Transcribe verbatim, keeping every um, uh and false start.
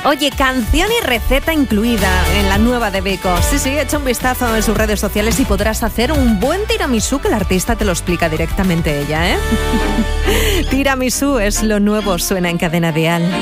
Oye, canción y receta incluida en la nueva de Vico. Sí, sí, echa un vistazo en sus redes sociales y podrás hacer un buen tiramisú que el artista te lo explica directamente ella, ¿eh? Tiramisú es lo nuevo, suena en Cadena Dial.